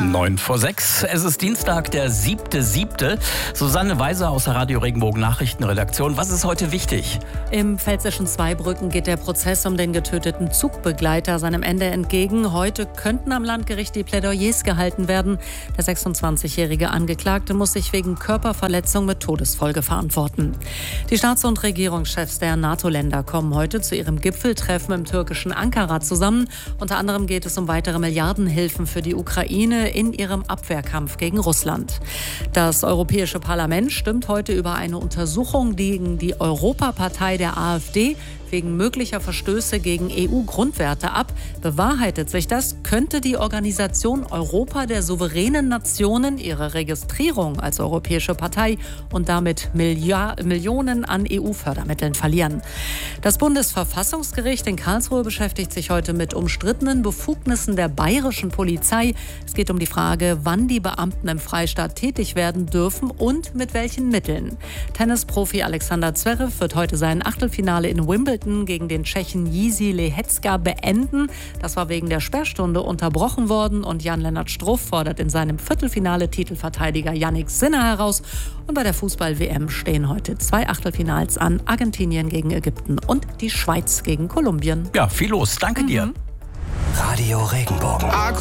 9:06. Es ist Dienstag, der 7.7. Susanne Weiser aus der Radio Regenbogen Nachrichtenredaktion. Was ist heute wichtig? Im pfälzischen Zweibrücken geht der Prozess um den getöteten Zugbegleiter seinem Ende entgegen. Heute könnten am Landgericht die Plädoyers gehalten werden. Der 26-jährige Angeklagte muss sich wegen Körperverletzung mit Todesfolge verantworten. Die Staats- und Regierungschefs der NATO-Länder kommen heute zu ihrem Gipfeltreffen im türkischen Ankara zusammen. Unter anderem geht es um weitere Milliardenhilfen für die Ukraine in ihrem Abwehrkampf gegen Russland. Das Europäische Parlament stimmt heute über eine Untersuchung gegen die Europapartei der AfD wegen möglicher Verstöße gegen EU-Grundwerte ab. Bewahrheitet sich das, könnte die Organisation Europa der souveränen Nationen ihre Registrierung als europäische Partei und damit Millionen an EU-Fördermitteln verlieren. Das Bundesverfassungsgericht in Karlsruhe beschäftigt sich heute mit umstrittenen Befugnissen der bayerischen Polizei. Es geht um die Frage, wann die Beamten im Freistaat tätig werden dürfen und mit welchen Mitteln. Tennisprofi Alexander Zverev wird heute sein Achtelfinale in Wimbledon gegen den Tschechen Jiří Lehecka beenden. Das war wegen der Sperrstunde unterbrochen worden und Jan-Lennart Struff fordert in seinem Viertelfinale Titelverteidiger Jannik Sinner heraus. Und bei der Fußball-WM stehen heute 2 Achtelfinals an: Argentinien gegen Ägypten und die Schweiz gegen Kolumbien. Ja, viel los. Danke dir. Radio Regenbogen.